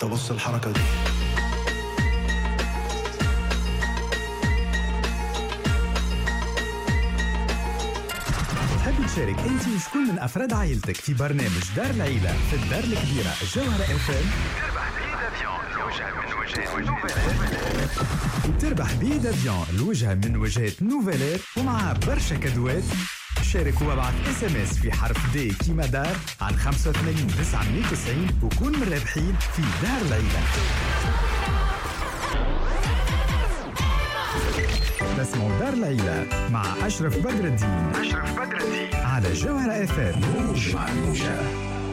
تبص الحركة دي. تحب تشارك انت وشكون من افراد عائلتك في برنامج دار العيلة في الدار الكبيرة الجوهرة FM؟ تربح بي دافيون لوجهة من وجهات نوفيلير ومعها برشا كادوات. شارك وابعث SMS في حرف دي كيما دار على 85 990 وكون من الرابحين في دار العيلة. تسمعوا دار العيلة مع أشرف بدر الدين على جوهرة FM. موج مع الموجة.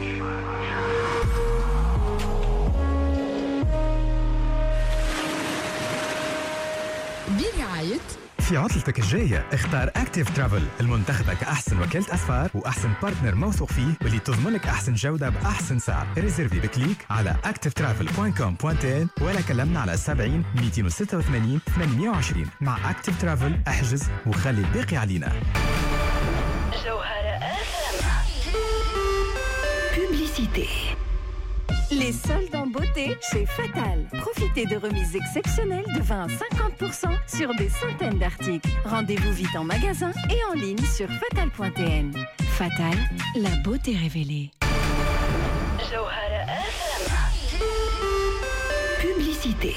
برعاية في عطلتك الجاية اختار أكتيف ترافل المنتخبة كأحسن وكالة أسفار وأحسن بارتنر موثوق فيه واللي تضمن لك أحسن جودة بأحسن سعر. ريزيرفي بكليك على activetravel.com.tn ولا كلمنا على 70 286 820. مع أكتيف ترافل احجز وخلي الباقي علينا. جوهرة Publicité. Les soldes en beauté chez Fatal. Profitez de remises exceptionnelles de 20 à 50% sur des centaines d'articles. Rendez-vous vite en magasin et en ligne sur fatal.tn. Fatal, la beauté révélée. Publicité.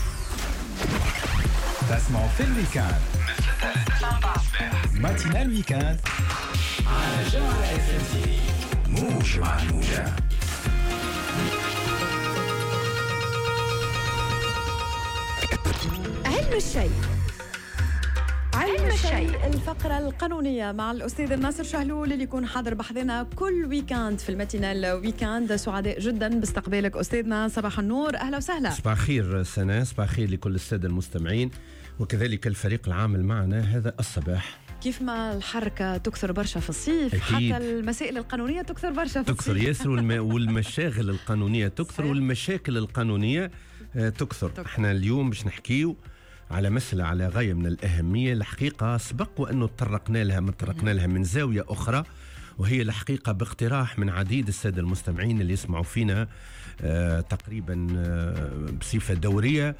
تسمعوا في الويكاند ماتينال ويكاند على جوهرة FM. موج مع الموجة. علم الشيء الفقرة القانونية مع الأستاذ الناصر شهلول اللي يكون حاضر بحضنا كل ويكاند في الماتينال ويكاند. سعداء جدا باستقبالك أستاذنا. صباح النور، أهلا وسهلا. صباح خير سنة، صباح خير لكل السادة المستمعين وكذلك الفريق العامل معنا هذا الصباح. كيف ما الحركة تكثر برشا في الصيف أكيد. حتى المسائل القانونية تكثر برشا في تكثر الصيف. ياسر والمشاغل القانونية تكثر والمشاكل القانونية تكثر. احنا اليوم باش نحكيو على مسألة على غاية من الأهمية. الحقيقة سبق وأنه تطرقنا لها من زاوية أخرى، وهي الحقيقة باقتراح من عديد السادة المستمعين اللي يسمعوا فينا تقريبا بصفة دورية.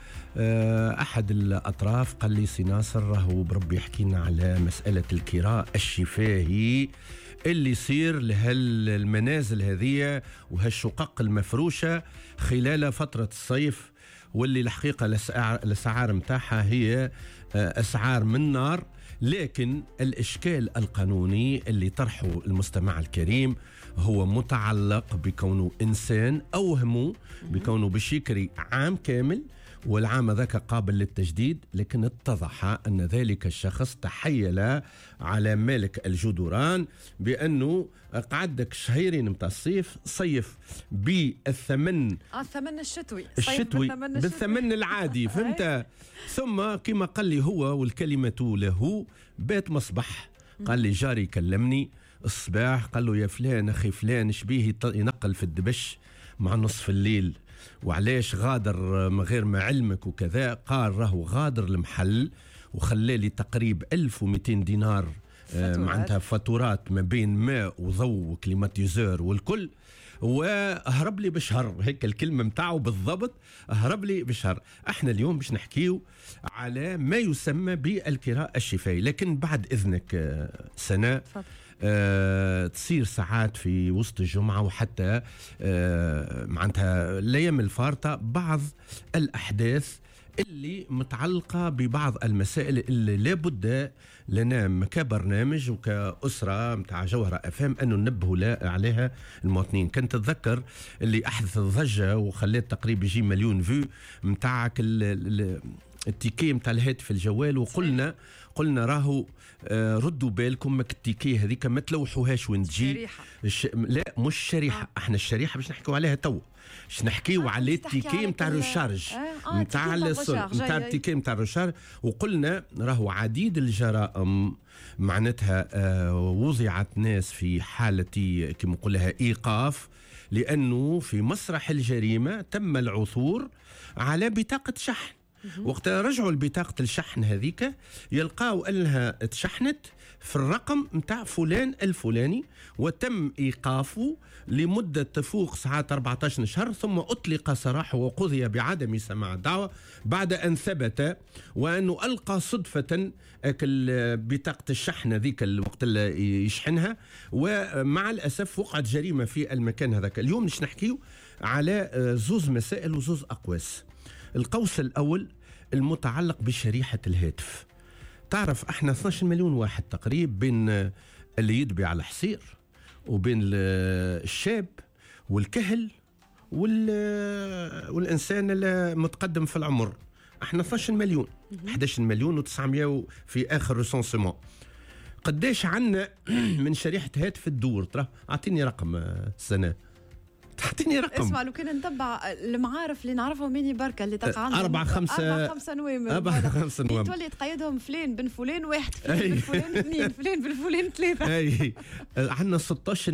أحد الأطراف قال لي سي ناصر راهو بربي يحكينا على مسألة الكراء الشفاهي اللي يصير لهالمنازل هذه وهالشقق المفروشة خلال فترة الصيف، واللي الحقيقة الأسعار متاعها هي أسعار من نار. لكن الإشكال القانوني اللي طرحه المستمع الكريم هو متعلق بكونه إنسان أوهمه بكونه بشيكري عام كامل والعام ذاك قابل للتجديد، لكن اتضح أن ذلك الشخص تحيل على مالك الجدران بأنه قعدك شهرين متاع الصيف صيف بالثمن الثمن الشتوي بالثمن العادي فهمت. ثم كما قال لي هو والكلمة له بيت مصبح. قال لي جاري كلمني الصباح قال له يا فلان أخي فلان شبيه ينقل في الدبش مع نصف الليل وعلاش غادر من غير ما علمك وكذا. قال راهو غادر المحل وخلالي تقريب 1200 دينار معناتها فاتورات ما بين ماء وضوء وكليماتيزور والكل، وهرب لي بشهر. هيك الكلمة متاعه بالضبط، هرب لي بشهر. احنا اليوم باش نحكيو على ما يسمى بالكراء الشفاهي، لكن بعد إذنك سناء تصير ساعات في وسط الجمعة وحتى معناتها الأيام الفارطة بعض الأحداث اللي متعلقة ببعض المسائل اللي لابد لنا كبرنامج وكأسرة متاع جوهرة FM أنه ننبه عليها المواطنين. كنت تتذكر اللي أحدث الضجة وخلات تقريبا يجي 1,000,000 فيو متاعك التيكي متاع الهاتف الجوال، وقلنا راهو ردوا بالكم التيكي هذيك ما تلوحوهاش وين تجي. لا مش شريحة، احنا الشريحة باش نحكيو عليها تو، باش نحكيو على التيكي متاع الرشارج متاع متاع التيكي متاع الرشارج. وقلنا راهو عديد الجرائم معناتها وضعت ناس في حالة كما نقول لها إيقاف، لأنه في مسرح الجريمة تم العثور على بطاقة شحن وقت رجعوا لبطاقة الشحن هذيك يلقاو أنها تشحنت في الرقم متاع فلان الفلاني، وتم إيقافه لمدة تفوق ساعات 14 شهر، ثم أطلق سراحه وقضي بعدم سماع الدعوة بعد أن ثبت وأنه ألقى صدفة بطاقة الشحن ذيك الوقت اللي يشحنها، ومع الأسف وقعت جريمة في المكان هذاك. اليوم مش نحكيه على زوز مسائل وزوز أقواس. القوس الأول المتعلق بشريحة الهاتف. تعرف احنا 12 مليون واحد تقريبا، بين اللي يدبي على حصير وبين الشاب والكهل والإنسان المتقدم في العمر. احنا 12 مليون 11 مليون و900 في آخر ريسونسمون. قديش عنا من شريحة هاتف الدور؟ ترى أعطيني رقم السنة، تعطيني رقم. اسمع، لو كنا نتبع المعارف اللي نعرفهم ميني بركة اللي تقع عندهم 4-5 نوامر تولي تقيدهم فلان بن فلان واحد، فلان بن فلان اثنين، فلان بن فلان ثلاثة. اي عندنا 16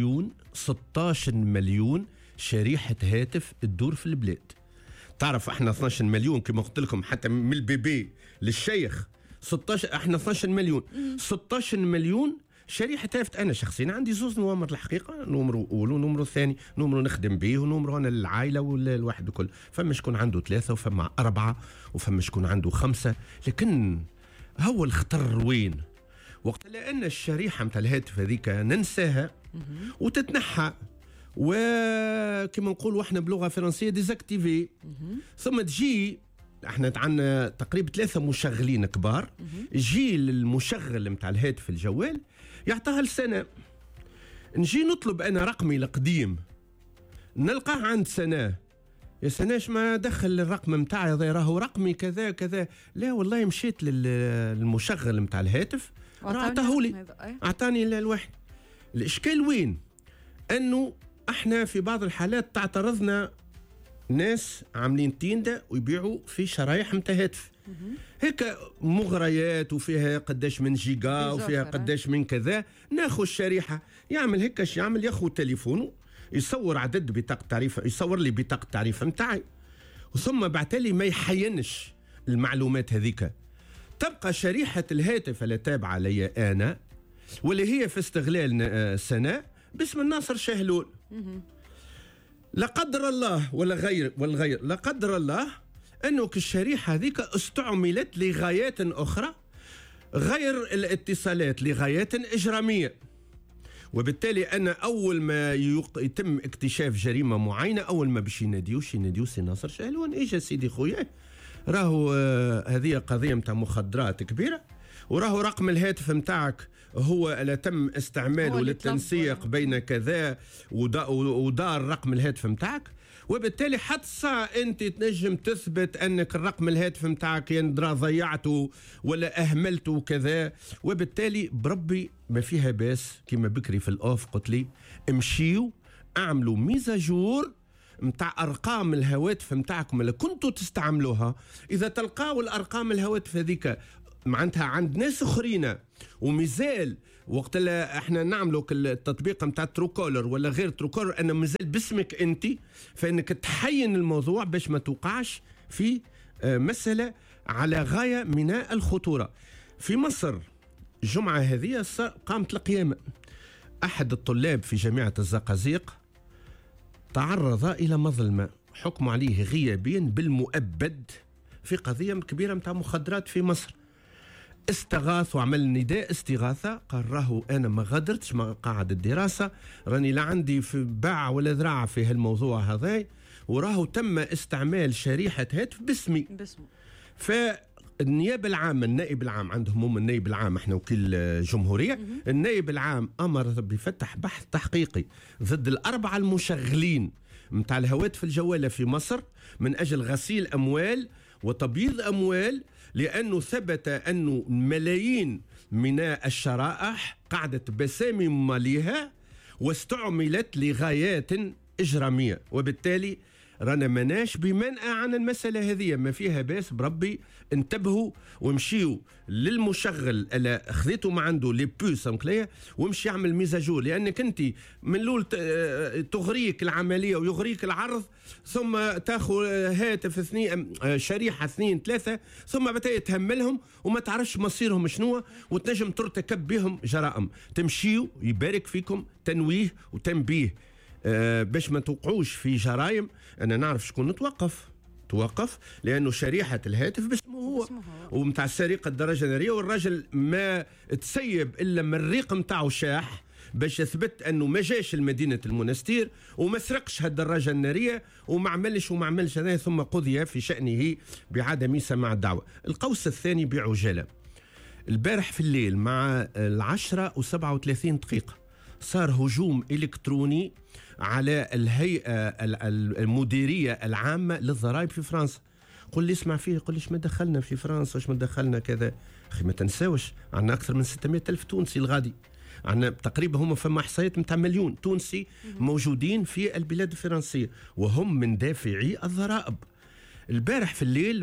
مليون شريحة هاتف تدور في البلاد. تعرف احنا 12 مليون كما قلت لكم، حتى من البيبي للشيخ 16، احنا 12 مليون 16 مليون شريحة هاتف. أنا شخصيا عندي زوز نوامر الحقيقة، نومر أول ونومر الثاني، نومر نخدم به ونومر أنا للعائلة والواحد الكل. فما شكون عنده 3 وفما 4 وفما شكون عنده 5. لكن هو الخطر وين؟ وقت لأن الشريحة متاع الهاتف هذيك ننساها وتتنحى، وكما نقولوا احنا بلغة فرنسية ديزاكتيفي، ثم تجي احنا عندنا تقريبا 3 مشغلين كبار، يجي المشغل متاع الهاتف الجوال يعطاها لسنة. نجي نطلب أنا رقمي القديم نلقاه عند سنة، يا سناش ما دخل الرقم متاعي راهو رقمي كذا كذا. لا والله مشيت للمشغل متاع الهاتف عطاهولي، أعطاني الواحد. الإشكال وين؟ أنه احنا في بعض الحالات تعترضنا ناس عاملين تيندا ويبيعوا في شرايح متاع هاتف هيك مغريات وفيها قداش من جيجا وفيها قداش من كذا. ناخذ الشريحه، يعمل هيك يعمل، ياخذ تليفونه يصور عدد بطاقه تعريف، يصور لي بطاقه تعريف نتاعي، وثم بعتلي ما يحينش المعلومات هذيك. تبقى شريحه الهاتف اللي تابعه لي انا واللي هي في استغلال سنه باسم الناصر شهلول. لا قدر الله ولا غير لا قدر الله أنه الشريحة هذيك استعملت لغايات أخرى غير الاتصالات، لغايات إجرامية. وبالتالي أنا أول ما يتم اكتشاف جريمة معينة، أول ما باش يناديو سي ناصر شهلون. إيجا سيدي خويا، راهو هذه قضية متاع مخدرات كبيرة، وراهو رقم الهاتف متاعك هو اللي تم استعماله للتنسيق بين كذا ودار رقم الهاتف متاعك. وبالتالي حتى الساعة أنت تنجم تثبت أنك الرقم الهاتف متاعك يندرى ضيعته ولا أهملته كذا. وبالتالي بربي ما فيها باس، كما بكري في الأوف قلت لي امشيوا اعملوا ميزاجور متاع أرقام الهواتف متاعكم اللي كنتوا تستعملوها. إذا تلقاوا الأرقام الهواتف هذيك معناتها عند ناس اخرين ومازال وقت لا احنا نعملوا التطبيق نتاع تروكولر ولا غير تروكولر انا مازال باسمك انت، فانك تحين الموضوع باش ما توقعش في مسألة على غاية من الخطورة. في مصر الجمعة هذه قامت القيامة. احد الطلاب في جامعة الزقازيق تعرض الى مظلمة، حكم عليه غيابيا بالمؤبد في قضية كبيرة متاع مخدرات في مصر. استغاث وعمل نداء استغاثة، قال راهو أنا ما غادرتش مقاعد الدراسة، راني لا عندي في باع ولا ذراع في هالموضوع هذا، وراهو تم استعمال شريحة هاتف باسمي. فالنيابة العامة، النائب العام عندهم النائب العام، احنا وكيل جمهورية، النائب العام أمر بفتح بحث تحقيقي ضد ال4 المشغلين متاع الهواتف الجوالة في مصر من أجل غسيل أموال وتبييض أموال، لأنه ثبت أنه ملايين من الشرائح قعدت بسامي ماليها واستعملت لغايات إجرامية. وبالتالي رانا مناش بمنأى عن المسألة هذه، ما فيها باس بربي. انتبهوا ومشيوا للمشغل اللي خذيته ما عنده لي بوس انكلير ومشي يعمل ميزاجور، لانك انت من الاول تغريك العمليه ويغريك العرض، ثم تاخذ هاتف اثنين شريحه اثنين ثلاثه، ثم بتأتي تهملهم وما تعرفش مصيرهم شنو، وتنجم ترتكب بهم جرائم. تمشيوا يبارك فيكم تنويه وتنبيه باش ما توقعوش في جرائم. انا نعرف شكون توقف لانه شريحه الهاتف باسمه هو ومتاع السرقه الدرجه الناريه، والراجل ما تسيب الا من الريق نتاعو شاح باش يثبت انه ما جاش لمدينه المنستير وما سرقش هالدراجه الناريه وما عملش هذا، ثم قضي في شانه بعدم سماع الدعوه. القوس الثاني بعجاله، البارح في الليل مع 10:37 صار هجوم إلكتروني على الهيئة المديرية العامة للضرائب في فرنسا. قل لي اسمع فيه، قل لي ايش ما دخلنا في فرنسا، ايش ما دخلنا كذا. أخي ما تنساوش عندنا أكثر من 600 ألف تونسي الغادي، عندنا تقريبا هم فما إحصائيات متاع مليون تونسي موجودين في البلاد الفرنسية وهم من دافعي الضرائب. البارح في الليل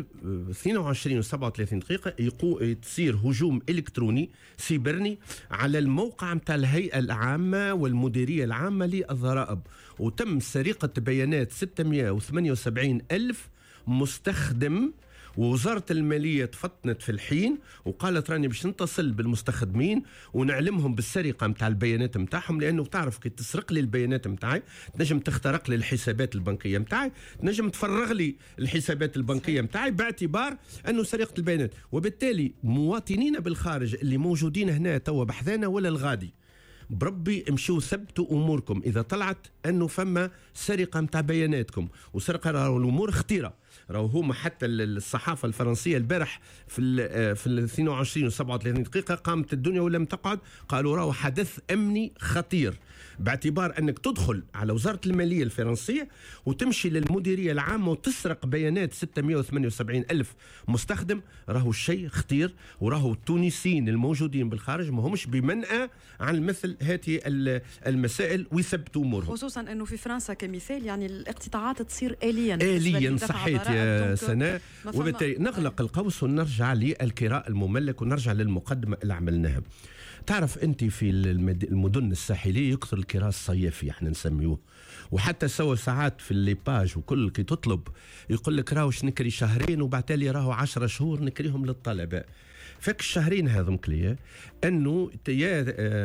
22:37 تصير هجوم إلكتروني سيبرني على الموقع متاع الهيئة العامة والمديرية العامة للضرائب، وتم سرقة بيانات 678 ألف مستخدم. ووزارة المالية تفطنت في الحين وقالت راني باش نتصل بالمستخدمين ونعلمهم بالسرقة متاع البيانات متاعهم، لأنه تعرف كي تسرق لي البيانات متاعي تنجم تخترق لي الحسابات البنكية متاعي، تنجم تفرغ لي الحسابات البنكية متاعي باعتبار أنه سرقة البيانات. وبالتالي مواطنين بالخارج اللي موجودين هنا توا بحذانا ولا الغادي، بربي امشوا ثبتوا اموركم اذا طلعت انه فما سرقه متاع بياناتكم وسرقه. راهو الامور خطيره، راهو هما حتى الصحافه الفرنسيه البارح في 22:37 قامت الدنيا ولم تقعد، قالوا راهو حدث امني خطير، باعتبار انك تدخل على وزاره الماليه الفرنسيه وتمشي للمديريه العامه وتسرق بيانات 678 الف مستخدم. راهو الشيء خطير، وراهو التونسيين الموجودين بالخارج ما همش بمنأى عن مثل هذه المسائل ويثبتوا امورهم، خصوصا انه في فرنسا كمثال يعني الاقتطاعات تصير آليا صحيت يا سناء. وبالتالي نغلق القوس ونرجع للكراء المملك ونرجع للمقدمه اللي عملناها. تعرف انت في المدن الساحليه يكثر الكراء الصيفي احنا نسميوه، وحتى سوى ساعات في الليباج وكل كي تطلب يقول لك راهوش نكري شهرين وبعتالي راهو 10 شهور نكريهم للطلبه. فك الشهرين هذم كليه انه يا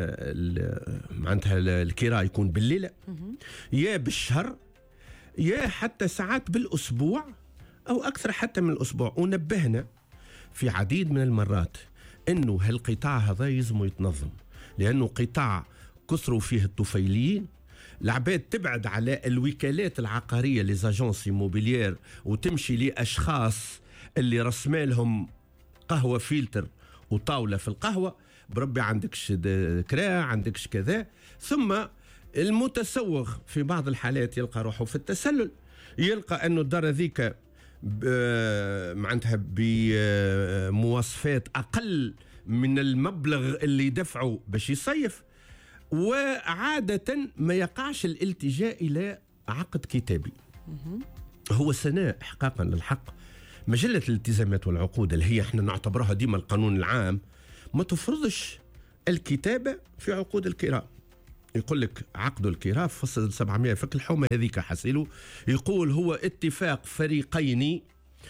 معناتها الكراء يكون بالليله يا بالشهر يا حتى ساعات بالاسبوع او اكثر حتى من الاسبوع. ونبهنا في عديد من المرات انه هالقطاع هذا يلزم يتنظم، لانه قطاع كثروا فيه الطفيليين. العباد تبعد على الوكالات العقاريه لي زاجونس موبيليير وتمشي لاشخاص اللي رسمالهم قهوه فلتر وطاوله في القهوه، بربي عندكش كراع عندكش كذا. ثم المتسوق في بعض الحالات يلقى روحه في التسلل، يلقى انه الدار ذيك معناتها بمواصفات اقل من المبلغ اللي يدفعه باش يصيف، وعاده ما يقعش الالتجاء الى عقد كتابي. هو سناء احقاقا للحق مجله الالتزامات والعقود اللي هي احنا نعتبرها ديما القانون العام ما تفرضش الكتابه في عقود الكراء. يقول لك عقد الكراء فصل 700 فك الحومه هذيك حسيلو، يقول هو اتفاق فريقين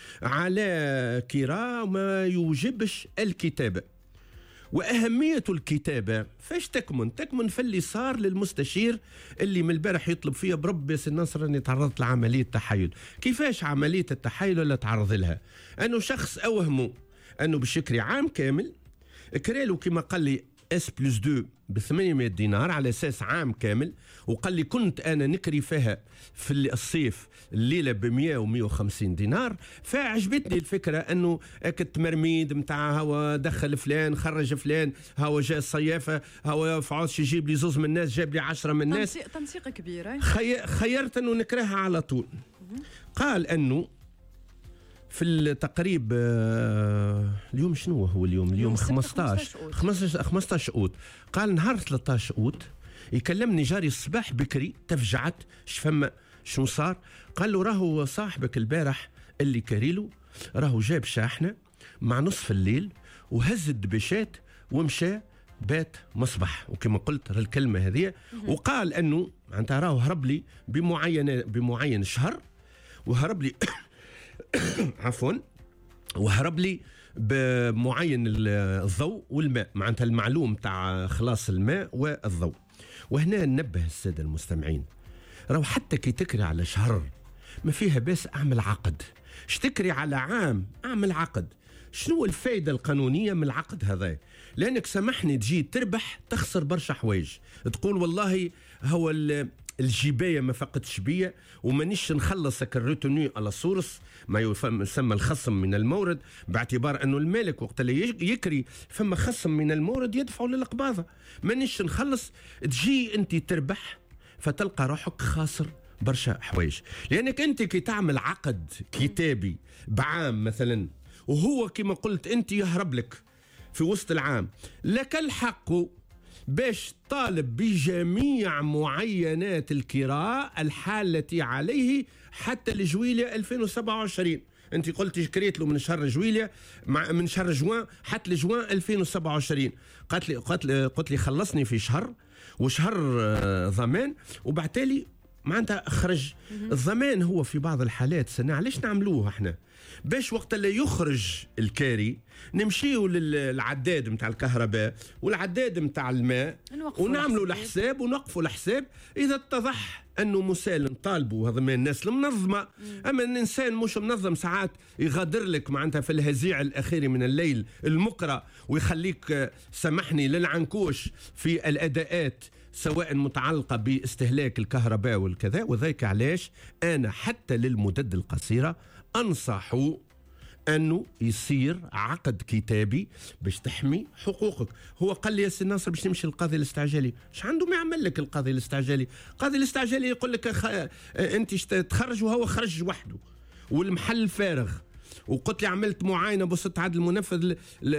على كراء ما يوجبش الكتابه. وأهمية الكتابة فاش تكمن في اللي صار للمستشير اللي من البارح يطلب فيها بربي سي ناصر أني تعرضت لعملية تحايل. كيفاش عملية التحايل اللي تعرض لها؟ أنه شخص أوهمه أنه بشكري عام كامل كريلو كما قال لي S+2 ب800 دينار على أساس عام كامل، وقال لي كنت أنا نكري فيها في الصيف الليلة ب100 و150 دينار. فعجبتني الفكرة أنه التمرميد متاع هوا دخل فلان خرج فلان، هوا جاء الصيافة هوا فعوش يجيب لي زوز من الناس جاب لي 10 من الناس، تنسيق كبير. خيرت أنه نكرهها على طول. قال أنه في التقريب اليوم شنو هو اليوم 15 أوت. قال نهار 13 أوت يكلمني جاري الصباح بكري تفجعت شفما شنو صار؟ قال له راهو صاحبك البارح اللي كاريلو راهو جاب شاحنة مع نصف الليل وهز الدبشات ومشى بات مصبح. وكما قلت الكلمة هذه، وقال أنه معناتها راهو هرب لي بمعين شهر، وهرب لي عفوا، وهرب لي بمعين الضوء والماء، معناتها المعلوم تاع خلاص الماء والضوء. وهنا ننبه السادة المستمعين، راهو حتى كي تكري على شهر ما فيها باس اعمل عقد، تكري على عام اعمل عقد. شنو الفائدة القانونية من العقد هذا؟ لأنك سامحني تجي تربح تخسر برشا حوايج، تقول والله هو الجباية ما فقدتش بيا ومانيش نخلصك الروتوني على سورس ما يسمى الخصم من المورد، باعتبار أنه المالك وقت اللي يكري فما خصم من المورد يدفعوا للقباضة، مانيش نخلص. تجي أنت تربح فتلقى روحك خاسر برشا حوايج. لأنك أنت كي تعمل عقد كتابي بعام مثلا، وهو كما قلت أنت يهرب لك في وسط العام، لك الحق باش طالب بجميع معينات الكراء الحالة عليه حتى لجويلية 2027. انت قلت كريت له من شهر جويلية من شهر جوان حتى لجوان 2027. قلت لي خلصني في شهر وشهر ضمان، وبعتالي معناتها خرج الضمان. هو في بعض الحالات سنة علاش نعملوه احنا؟ باش وقت اللي يخرج الكاري نمشيو للعداد متاع الكهرباء والعداد متاع الماء ونعملوا الحساب ونوقفوا الحساب. اذا اتضح انه مسالم طالبوا هذا من الناس المنظمه، اما الانسان مش منظم ساعات يغادر لك معناتها في الهزيع الاخير من الليل المكره ويخليك سامحني للعنكوش في الاداءات سواء متعلقة باستهلاك الكهرباء والكذا. وذلك علاش أنا حتى للمدد القصيرة أنصح أنه يصير عقد كتابي باش تحمي حقوقك. هو قال لي يا سي ناصر باش نمشي للقاضي الاستعجالي، ايش عنده ما يعمل لك القاضي الاستعجالي؟ القاضي الاستعجالي يقول لك أنت تخرج وهو خرج وحده والمحل فارغ. وقلت لي عملت معاينه بوسط عدل المنفذ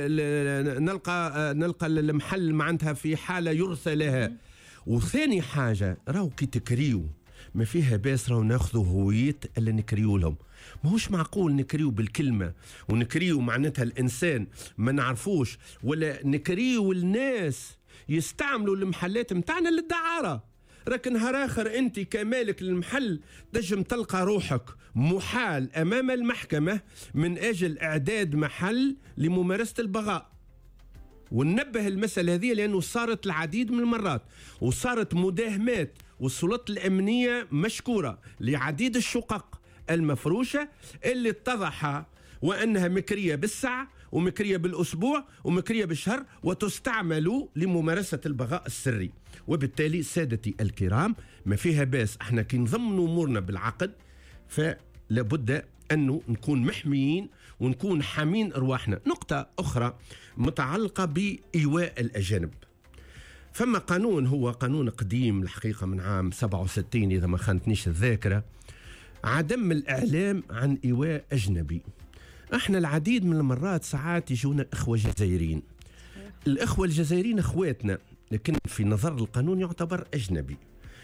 نلقى المحل معناتها في حاله يرثى لها. وثاني حاجه راهو كي تكريو ما فيها باس راهو ناخذوا هويت اللي نكريو لهم. ماهوش معقول نكريو بالكلمه ونكريو معناتها الانسان ما نعرفوش، ولا نكريو الناس يستعملوا المحلات متاعنا للدعاره. راك نهار اخر انت كمالك للمحل تنجم تلقى روحك محال امام المحكمه من اجل اعداد محل لممارسه البغاء. وننبه المسألة هذه لأنه صارت العديد من المرات، وصارت مداهمات والسلطات الأمنية مشكورة لعديد الشقق المفروشة اللي اتضح وأنها مكرية بالساعة ومكرية بالأسبوع ومكرية بالشهر وتستعمل لممارسة البغاء السري. وبالتالي سادتي الكرام ما فيها باس احنا كي نضمن أمورنا بالعقد فلابد أنه نكون محميين ونكون حامين أرواحنا. نقطة أخرى متعلقة بإيواء الأجانب. فما قانون هو قانون قديم الحقيقة من عام 67 إذا ما خانتنيش الذاكرة، عدم الإعلام عن إيواء أجنبي. احنا العديد من المرات ساعات يجونا إخوة جزائريين، الإخوة الجزائريين إخواتنا لكن في نظر القانون يعتبر أجنبي.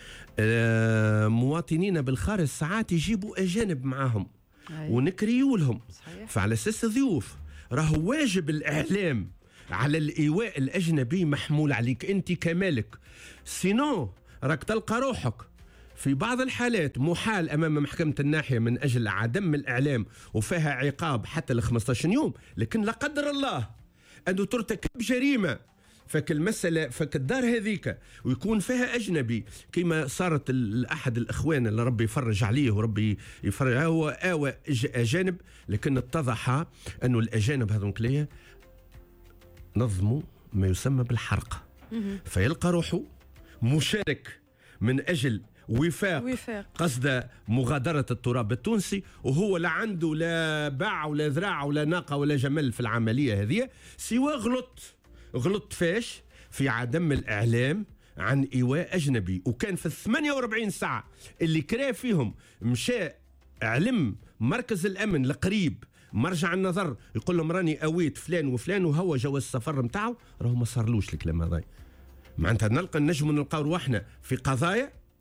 مواطنين بالخارج ساعات يجيبوا أجانب معهم ونكريوا لهم، فعلى أساس ضيوف راهو واجب الإعلام على الإيواء الأجنبي محمول عليك أنت كمالك، سينو راك تلقى روحك في بعض الحالات محال أمام محكمة الناحية من أجل عدم الإعلام وفيها عقاب حتى ل 15 يوم. لكن لا قدر الله أنه ترتكب جريمة فك المسألة فك الدار هذيك ويكون فيها أجنبي كما صارت أحد الإخوان اللي ربي يفرج عليه وربي يفرج هو آوى أجانب، لكن اتضح أنه الأجانب هذون كلية نظموا ما يسمى بالحرق، فيلقى روحه مشارك من أجل وفاق قصد مغادرة التراب التونسي، وهو لا عنده لا باع ولا ذراع ولا ناقة ولا جمل في العملية هذه، سوى غلط فاش في عدم الإعلام عن إيواء أجنبي. وكان في 48 ساعة اللي كرا فيهم مشى علم مركز الأمن القريب مرجع النظر يقول لهم راني أويت فلان وفلان وهو جواز السفر متاعه، راهو ما صارلوش الكلام هذا. معناتها نلقى نجم نلقاو رواحنا في قضايا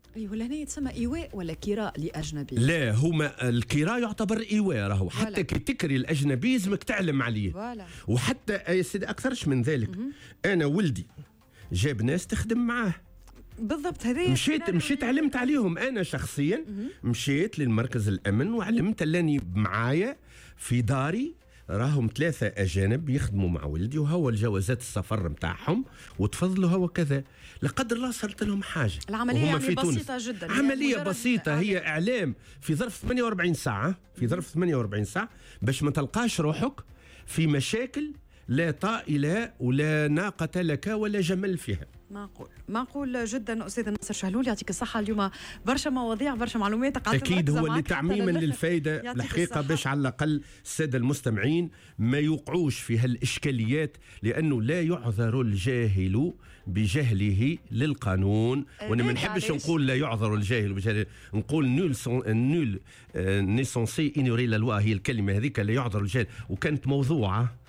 ايوه هنا يتسمى ايواء ولا كراء لاجنبي؟ لا، هما الكراء يعتبر ايواء، راهو حتى كي تكري الاجنبي لازمك تعلم عليه. فوالا. وحتى يا سيدي اكثرش من ذلك، انا ولدي جاب ناس تخدم معاه بالضبط. هذه مشيت علمت عليهم انا شخصيا. مشيت للمركز الامن وعلمت لاني معايا في داري راهم 3 أجانب يخدموا مع ولدي، وهو الجوازات السفر متاعهم وتفضلوا هو كذا. لقدر الله صارت لهم حاجة. العملية يعني بسيطة جدا، عملية بسيطة، هي إعلام في ظرف 48 ساعة، في ظرف 48 ساعة باش ما تلقاش روحك في مشاكل لا طائلة ولا ناقة لك ولا جمل فيها. معقول جدا أستاذ ناصر شهلول، يعطيك الصحة. اليوم برشا مواضيع برشا معلومات أكيد هو اللي تعميما للفائدة الحقيقة، باش على الأقل السادة المستمعين ما يوقعوش في هالإشكاليات، لأنه لا يعذر الجاهل بجهله للقانون. وأنا ما نحبش نقول لا يعذر الجاهل بجهله، نقول نول نيسونسي إنوري لا لوا، هي الكلمة هذيك لا يعذر الجاهل، وكانت موضوعة